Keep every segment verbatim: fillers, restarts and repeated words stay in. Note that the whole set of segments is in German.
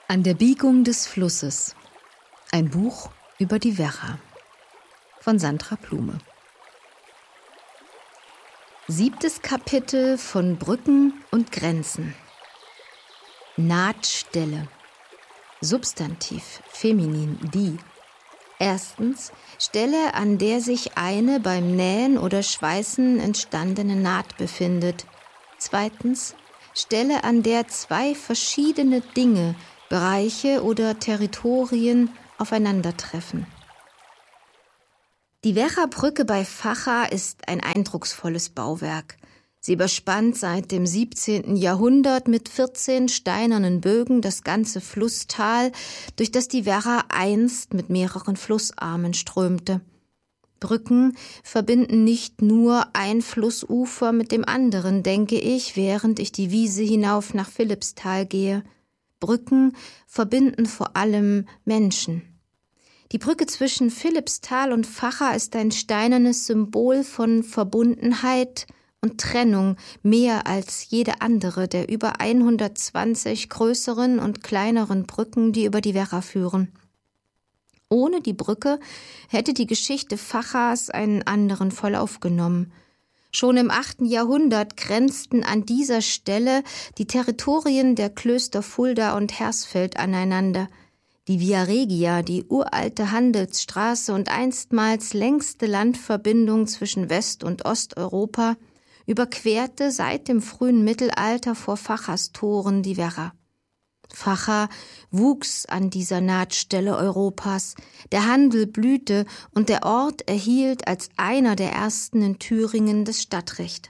An der Biegung des Flusses. Ein Buch über die Werra von Sandra Blume. Siebtes Kapitel von Brücken und Grenzen. Nahtstelle. Substantiv, feminin, die. Erstens, Stelle, an der sich eine beim Nähen oder Schweißen entstandene Naht befindet. Zweitens, Stelle, an der zwei verschiedene Dinge, Bereiche oder Territorien aufeinandertreffen. Die Werra-Brücke bei Vacha ist ein eindrucksvolles Bauwerk. Sie überspannt seit dem siebzehnten Jahrhundert mit vierzehn steinernen Bögen das ganze Flusstal, durch das die Werra einst mit mehreren Flussarmen strömte. Brücken verbinden nicht nur ein Flussufer mit dem anderen, denke ich, während ich die Wiese hinauf nach Philippsthal gehe. Brücken verbinden vor allem Menschen. Die Brücke zwischen Philippsthal und Vacha ist ein steinernes Symbol von Verbundenheit und Trennung, mehr als jede andere der über hundertzwanzig größeren und kleineren Brücken, die über die Werra führen. Ohne die Brücke hätte die Geschichte Vachas einen anderen Verlauf genommen. Schon im achten Jahrhundert grenzten an dieser Stelle die Territorien der Klöster Fulda und Hersfeld aneinander. Die Via Regia, die uralte Handelsstraße und einstmals längste Landverbindung zwischen West- und Osteuropa, überquerte seit dem frühen Mittelalter vor Vachas Toren die Werra. Vacha wuchs an dieser Nahtstelle Europas, der Handel blühte und der Ort erhielt als einer der ersten in Thüringen das Stadtrecht.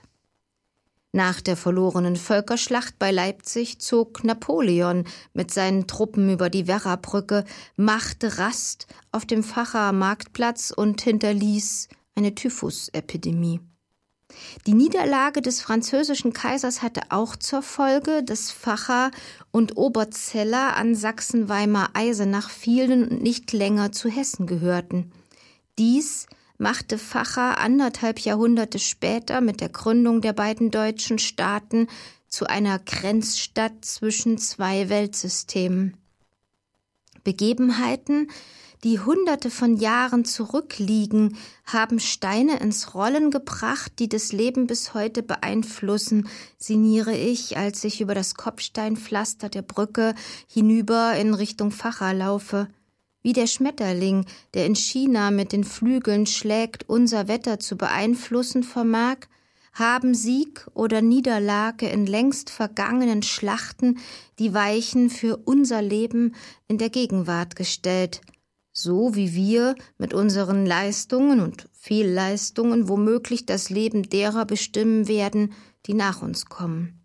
Nach der verlorenen Völkerschlacht bei Leipzig zog Napoleon mit seinen Truppen über die Werrabrücke, machte Rast auf dem Vacher Marktplatz und hinterließ eine Typhusepidemie. Die Niederlage des französischen Kaisers hatte auch zur Folge, dass Vacha und Oberzella an Sachsen-Weimar-Eisenach fielen und nicht länger zu Hessen gehörten. Dies machte Vacha anderthalb Jahrhunderte später mit der Gründung der beiden deutschen Staaten zu einer Grenzstadt zwischen zwei Weltsystemen. Begebenheiten, die Hunderte von Jahren zurückliegen, haben Steine ins Rollen gebracht, die das Leben bis heute beeinflussen, sinniere ich, als ich über das Kopfsteinpflaster der Brücke hinüber in Richtung Vacha laufe. Wie der Schmetterling, der in China mit den Flügeln schlägt, unser Wetter zu beeinflussen vermag, haben Sieg oder Niederlage in längst vergangenen Schlachten die Weichen für unser Leben in der Gegenwart gestellt, so wie wir mit unseren Leistungen und Fehlleistungen womöglich das Leben derer bestimmen werden, die nach uns kommen.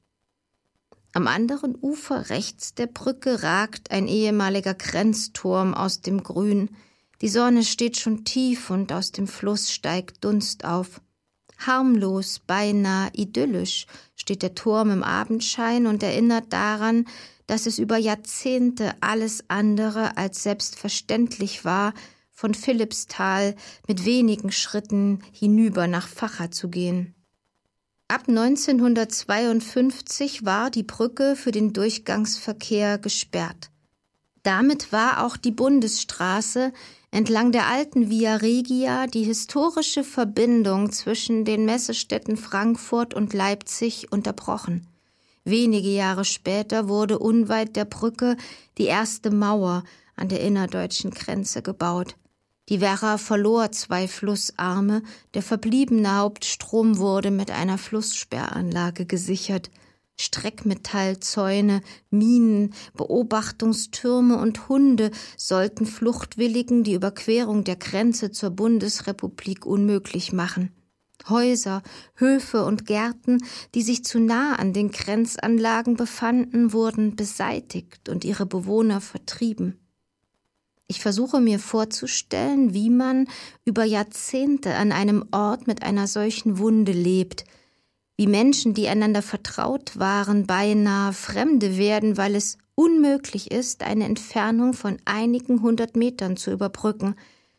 Am anderen Ufer rechts der Brücke ragt ein ehemaliger Grenzturm aus dem Grün. Die Sonne steht schon tief und aus dem Fluss steigt Dunst auf. Harmlos, beinahe idyllisch steht der Turm im Abendschein und erinnert daran, dass es über Jahrzehnte alles andere als selbstverständlich war, von Philippsthal mit wenigen Schritten hinüber nach Vacha zu gehen. Ab neunzehnhundertzweiundfünfzig war die Brücke für den Durchgangsverkehr gesperrt. Damit war auch die Bundesstraße entlang der alten Via Regia, die historische Verbindung zwischen den Messestädten Frankfurt und Leipzig, unterbrochen. Wenige Jahre später wurde unweit der Brücke die erste Mauer an der innerdeutschen Grenze gebaut. Die Werra verlor zwei Flussarme, der verbliebene Hauptstrom wurde mit einer Flusssperranlage gesichert. Streckmetallzäune, Minen, Beobachtungstürme und Hunde sollten Fluchtwilligen die Überquerung der Grenze zur Bundesrepublik unmöglich machen. Häuser, Höfe und Gärten, die sich zu nah an den Grenzanlagen befanden, wurden beseitigt und ihre Bewohner vertrieben. Ich versuche mir vorzustellen, wie man über Jahrzehnte an einem Ort mit einer solchen Wunde lebt, wie Menschen, die einander vertraut waren, beinahe Fremde werden, weil es unmöglich ist, eine Entfernung von einigen hundert Metern zu überbrücken.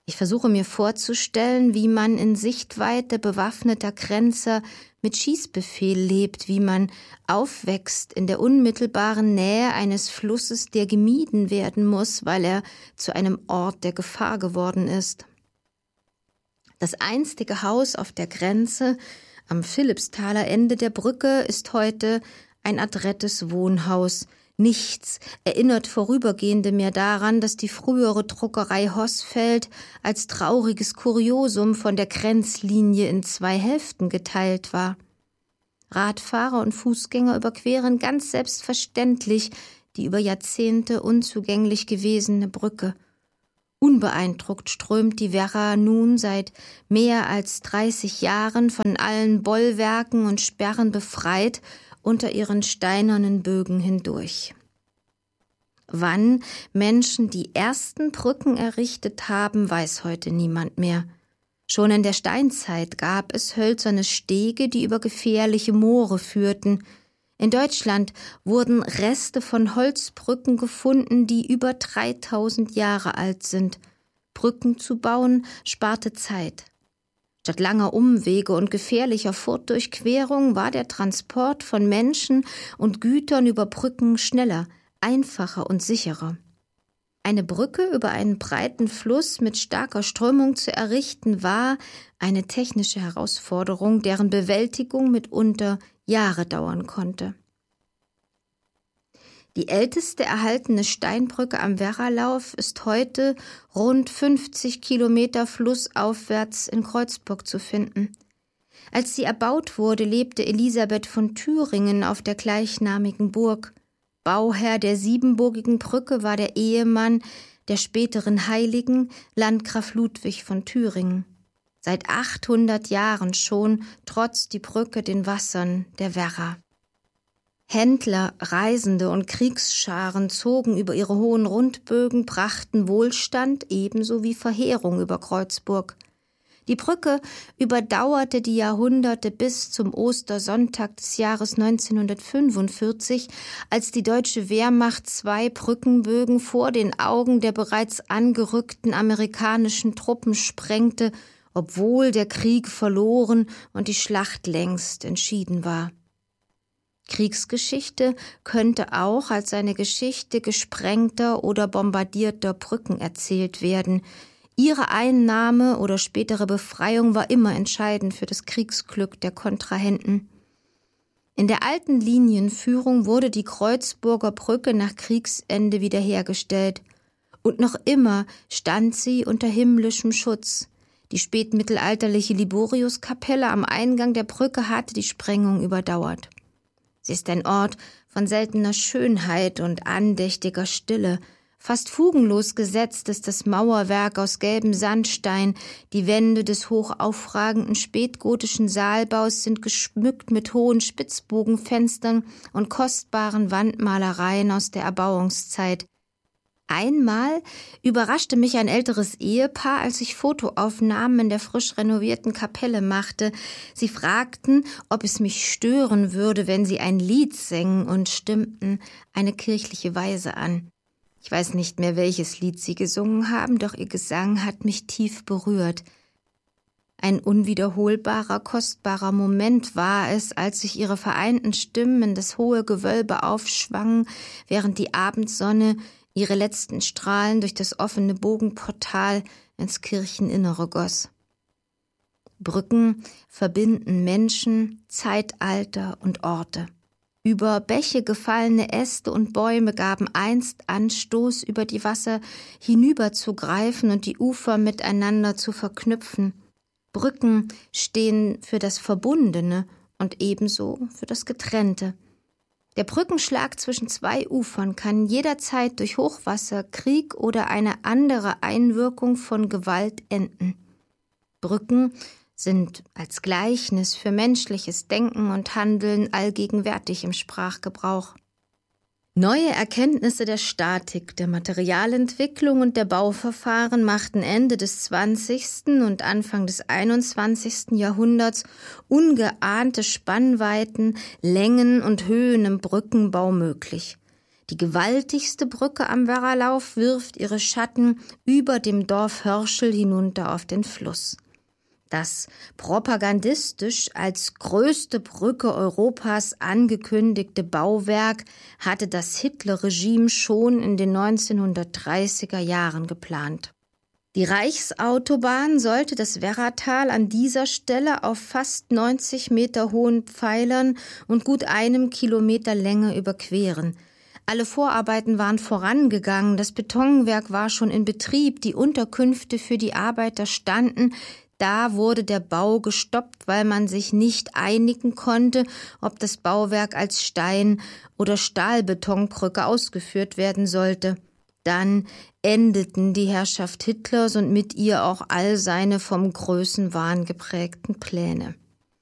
Ich versuche mir vorzustellen, wie man in Sichtweite bewaffneter Grenzer mit Schießbefehl lebt, wie man aufwächst in der unmittelbaren Nähe eines Flusses, der gemieden werden muss, weil er zu einem Ort der Gefahr geworden ist. Das einstige Haus auf der Grenze am Philippsthaler Ende der Brücke ist heute ein adrettes Wohnhaus. Nichts erinnert Vorübergehende mehr daran, dass die frühere Druckerei Hossfeld als trauriges Kuriosum von der Grenzlinie in zwei Hälften geteilt war. Radfahrer und Fußgänger überqueren ganz selbstverständlich die über Jahrzehnte unzugänglich gewesene Brücke. Unbeeindruckt strömt die Werra nun seit mehr als dreißig Jahren, von allen Bollwerken und Sperren befreit, unter ihren steinernen Bögen hindurch. Wann Menschen die ersten Brücken errichtet haben, weiß heute niemand mehr. Schon in der Steinzeit gab es hölzerne Stege, die über gefährliche Moore führten. In Deutschland wurden Reste von Holzbrücken gefunden, die über dreitausend Jahre alt sind. Brücken zu bauen sparte Zeit. Statt langer Umwege und gefährlicher Fortdurchquerung war der Transport von Menschen und Gütern über Brücken schneller, einfacher und sicherer. Eine Brücke über einen breiten Fluss mit starker Strömung zu errichten, war eine technische Herausforderung, deren Bewältigung mitunter Jahre dauern konnte. Die älteste erhaltene Steinbrücke am Werralauf ist heute rund fünfzig Kilometer flussaufwärts in Kreuzburg zu finden. Als sie erbaut wurde, lebte Elisabeth von Thüringen auf der gleichnamigen Burg. Bauherr der siebenburgigen Brücke war der Ehemann der späteren Heiligen, Landgraf Ludwig von Thüringen. Seit achthundert Jahren schon trotzt die Brücke den Wassern der Werra. Händler, Reisende und Kriegsscharen zogen über ihre hohen Rundbögen, brachten Wohlstand ebenso wie Verheerung über Kreuzburg. Die Brücke überdauerte die Jahrhunderte bis zum Ostersonntag des Jahres neunzehnhundertfünfundvierzig, als die deutsche Wehrmacht zwei Brückenbögen vor den Augen der bereits angerückten amerikanischen Truppen sprengte, obwohl der Krieg verloren und die Schlacht längst entschieden war. Kriegsgeschichte könnte auch als eine Geschichte gesprengter oder bombardierter Brücken erzählt werden. Ihre Einnahme oder spätere Befreiung war immer entscheidend für das Kriegsglück der Kontrahenten. In der alten Linienführung wurde die Kreuzburger Brücke nach Kriegsende wiederhergestellt. Und noch immer stand sie unter himmlischem Schutz. Die spätmittelalterliche Liboriuskapelle am Eingang der Brücke hatte die Sprengung überdauert. Sie ist ein Ort von seltener Schönheit und andächtiger Stille. Fast fugenlos gesetzt ist das Mauerwerk aus gelbem Sandstein. Die Wände des hoch aufragenden spätgotischen Saalbaus sind geschmückt mit hohen Spitzbogenfenstern und kostbaren Wandmalereien aus der Erbauungszeit. Einmal überraschte mich ein älteres Ehepaar, als ich Fotoaufnahmen in der frisch renovierten Kapelle machte. Sie fragten, ob es mich stören würde, wenn sie ein Lied sängen, und stimmten eine kirchliche Weise an. Ich weiß nicht mehr, welches Lied sie gesungen haben, doch ihr Gesang hat mich tief berührt. Ein unwiederholbarer, kostbarer Moment war es, als sich ihre vereinten Stimmen in das hohe Gewölbe aufschwangen, während die Abendsonne ihre letzten Strahlen durch das offene Bogenportal ins Kircheninnere goss. Brücken verbinden Menschen, Zeitalter und Orte. Über Bäche gefallene Äste und Bäume gaben einst Anstoß, über die Wasser hinüberzugreifen und die Ufer miteinander zu verknüpfen. Brücken stehen für das Verbundene und ebenso für das Getrennte. Der Brückenschlag zwischen zwei Ufern kann jederzeit durch Hochwasser, Krieg oder eine andere Einwirkung von Gewalt enden. Brücken sind als Gleichnis für menschliches Denken und Handeln allgegenwärtig im Sprachgebrauch. Neue Erkenntnisse der Statik, der Materialentwicklung und der Bauverfahren machten Ende des zwanzigsten und Anfang des einundzwanzigsten Jahrhunderts ungeahnte Spannweiten, Längen und Höhen im Brückenbau möglich. Die gewaltigste Brücke am Werralauf wirft ihre Schatten über dem Dorf Hörschel hinunter auf den Fluss. Das propagandistisch als größte Brücke Europas angekündigte Bauwerk hatte das Hitlerregime schon in den neunzehnhundertdreißiger Jahren geplant. Die Reichsautobahn sollte das Werratal an dieser Stelle auf fast neunzig Meter hohen Pfeilern und gut einem Kilometer Länge überqueren. Alle Vorarbeiten waren vorangegangen, das Betonwerk war schon in Betrieb, die Unterkünfte für die Arbeiter standen. Da wurde der Bau gestoppt, weil man sich nicht einigen konnte, ob das Bauwerk als Stein- oder Stahlbetonbrücke ausgeführt werden sollte. Dann endeten die Herrschaft Hitlers und mit ihr auch all seine vom Größenwahn geprägten Pläne.